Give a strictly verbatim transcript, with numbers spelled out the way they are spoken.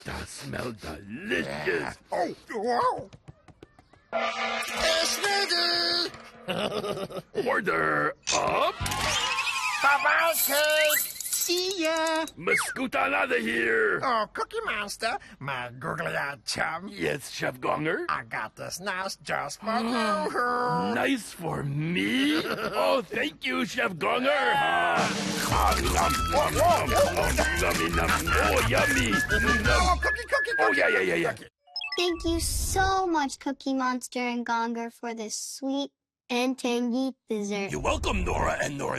That smells delicious. Oh, wow. It's ready. Order up. Bye-bye, Kate. See ya. Scoot on out of here. Oh, Cookie Monster, my googly-eyed chum. Yes, Chef Gonger. I got this nice just for you. Nice for me? Oh, thank you, Chef Gonger. Ah, ah, nom, nom, nom, nom, nummy, num. Oh, yummy. Num. Oh, cookie, cookie, cookie. Oh, yeah, yeah, yeah, yeah. Thank you so much, Cookie Monster and Gonger, for this sweet and tangy dessert. You're welcome, Nora and Nora.